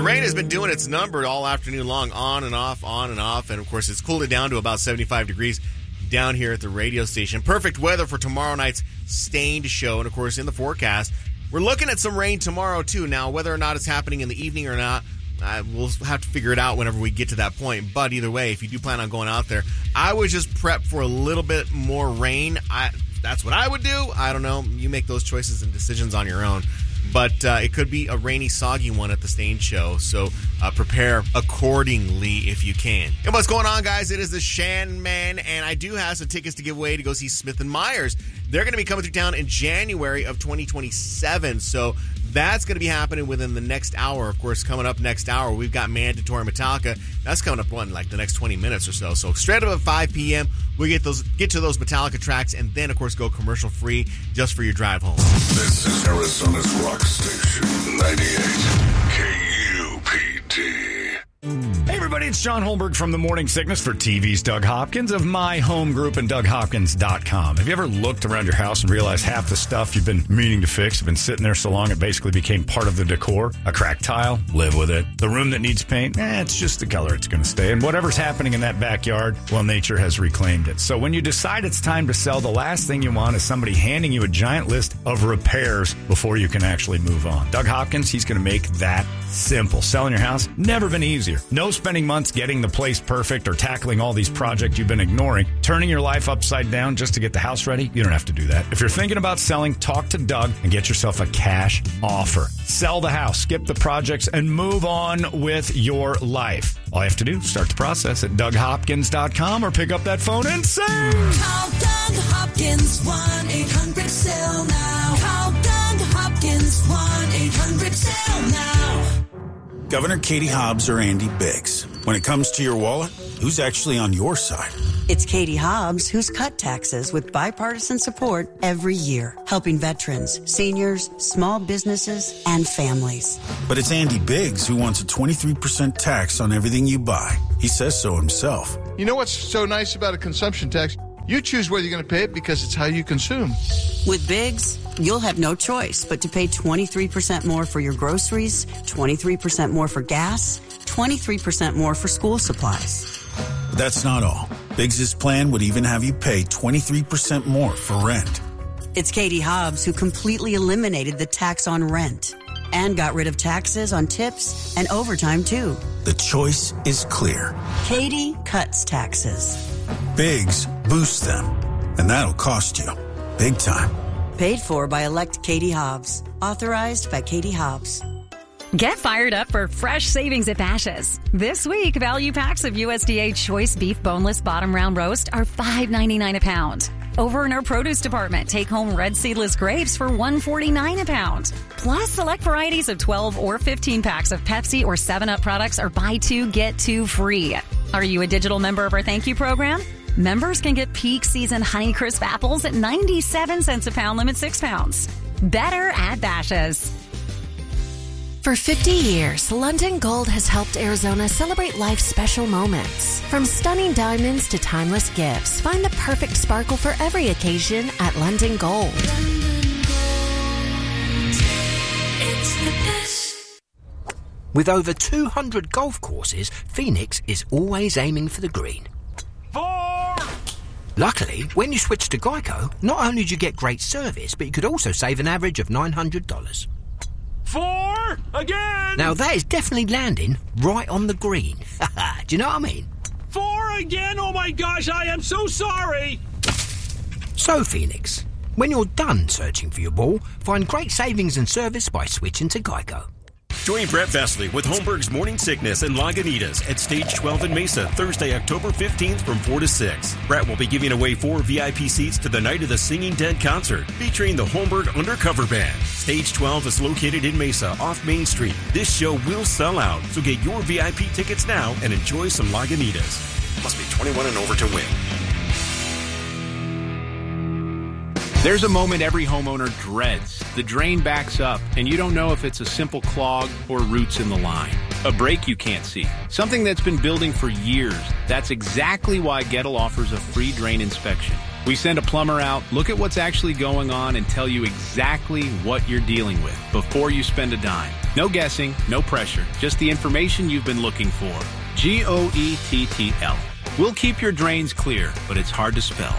rain has been doing its number all afternoon long, on and off. And, of course, it's cooled it down to about 75 degrees down here at the radio station. Perfect weather for tomorrow night's Stained show. And, of course, in the forecast, we're looking at some rain tomorrow, too. Now, whether or not it's happening in the evening or not, we'll have to figure it out whenever we get to that point. But either way, if you do plan on going out there, I would just prep for a little bit more rain. That's what I would do. I don't know. You make those choices and decisions on your own. But it could be a rainy, soggy one at the Stained show. So prepare accordingly if you can. And what's going on, guys? It is the Shan Man, and I do have some tickets to give away to go see Smith & Myers. They're going to be coming through town in January of 2027. So that's going to be happening within the next hour. Of course, coming up next hour, we've got Mandatory Metallica. That's coming up in like the next 20 minutes or so. So straight up at 5 p.m., we get to those Metallica tracks, and then, of course, go commercial-free just for your drive home. This is Arizona's rock station, 98 KUPD. Hey everybody, it's John Holmberg from The Morning Sickness for TV's Doug Hopkins of My Home Group and DougHopkins.com. Have you ever looked around your house and realized half the stuff you've been meaning to fix have been sitting there so long it basically became part of the decor? A cracked tile? Live with it. The room that needs paint? It's just the color it's going to stay. And whatever's happening in that backyard, well, nature has reclaimed it. So when you decide it's time to sell, the last thing you want is somebody handing you a giant list of repairs before you can actually move on. Doug Hopkins, he's going to make that simple. Selling your house? Never been easier. No spending months getting the place perfect or tackling all these projects you've been ignoring. Turning your life upside down just to get the house ready? You don't have to do that. If you're thinking about selling, talk to Doug and get yourself a cash offer. Sell the house, skip the projects, and move on with your life. All you have to do, start the process at DougHopkins.com or pick up that phone and say, call Doug Hopkins, 1-800-SELL now. Call Doug Hopkins, 1-800-SELL now. Governor Katie Hobbs or Andy Biggs. When it comes to your wallet, who's actually on your side? It's Katie Hobbs who's cut taxes with bipartisan support every year, helping veterans, seniors, small businesses, and families. But it's Andy Biggs who wants a 23% tax on everything you buy. He says so himself. You know what's so nice about a consumption tax? You choose whether you're going to pay it because it's how you consume. With Biggs, you'll have no choice but to pay 23% more for your groceries, 23% more for gas, 23% more for school supplies. But that's not all. Biggs' plan would even have you pay 23% more for rent. It's Katie Hobbs who completely eliminated the tax on rent and got rid of taxes on tips and overtime, too. The choice is clear. Katie cuts taxes. Biggs boosts them, and that'll cost you big time. Paid for by elect Katie Hobbs. Authorized by Katie Hobbs. Get fired up for fresh savings at Bashas'. This week, value packs of USDA Choice Beef Boneless Bottom Round Roast are $5.99 a pound. Over in our produce department, take home red seedless grapes for $1.49 a pound. Plus, select varieties of 12 or 15 packs of Pepsi or 7-Up products are buy two, get two free. Are you a digital member of our Thank You program? Members can get peak season Honeycrisp apples at 97 cents a pound, limit 6 pounds. Better at Bashas'. For 50 years, London Gold has helped Arizona celebrate life's special moments. From stunning diamonds to timeless gifts, find the perfect sparkle for every occasion at London Gold. London Gold. It's the best. With over 200 golf courses, Phoenix is always aiming for the green. 4! Luckily, when you switch to Geico, not only do you get great service, but you could also save an average of $900. 4! Again! Now that is definitely landing right on the green. Do you know what I mean? 4 again? Oh my gosh, I am so sorry! So, Phoenix, when you're done searching for your ball, find great savings and service by switching to Geico. Join Brett Vesley with Holmberg's Morning Sickness and Lagunitas at Stage 12 in Mesa, Thursday, October 15th from 4 to 6. Brett will be giving away 4 VIP seats to the Night of the Singing Dead concert, featuring the Holmberg Undercover Band. Stage 12 is located in Mesa, off Main Street. This show will sell out, so get your VIP tickets now and enjoy some Lagunitas. Must be 21 and over to win. There's a moment every homeowner dreads. The drain backs up, and you don't know if it's a simple clog or roots in the line. A break you can't see. Something that's been building for years. That's exactly why Gettle offers a free drain inspection. We send a plumber out, look at what's actually going on, and tell you exactly what you're dealing with before you spend a dime. No guessing, no pressure, just the information you've been looking for. GOETTL. We'll keep your drains clear, but it's hard to spell.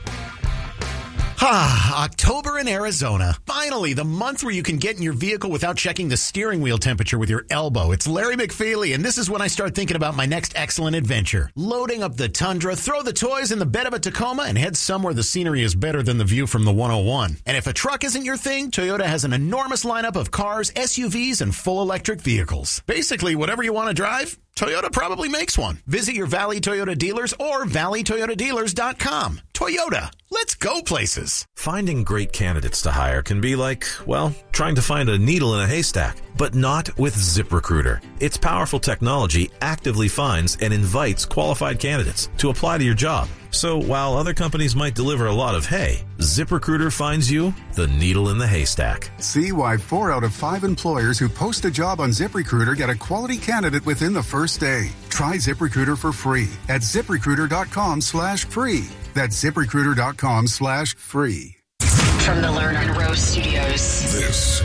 October in Arizona. Finally, the month where you can get in your vehicle without checking the steering wheel temperature with your elbow. It's Larry McFeely, and this is when I start thinking about my next excellent adventure. Loading up the Tundra, throw the toys in the bed of a Tacoma, and head somewhere the scenery is better than the view from the 101. And if a truck isn't your thing, Toyota has an enormous lineup of cars, SUVs, and full electric vehicles. Basically, whatever you want to drive, Toyota probably makes one. Visit your Valley Toyota dealers or valleytoyotadealers.com. Toyota, let's go places. Finding great candidates to hire can be like, well, trying to find a needle in a haystack, but not with ZipRecruiter. Its powerful technology actively finds and invites qualified candidates to apply to your job. So while other companies might deliver a lot of hay, ZipRecruiter finds you the needle in the haystack. See why 4 out of 5 employers who post a job on ZipRecruiter get a quality candidate within the first day. Try ZipRecruiter for free at ZipRecruiter.com/free. That's ZipRecruiter.com/free. From the Lerner and Rose Studios. This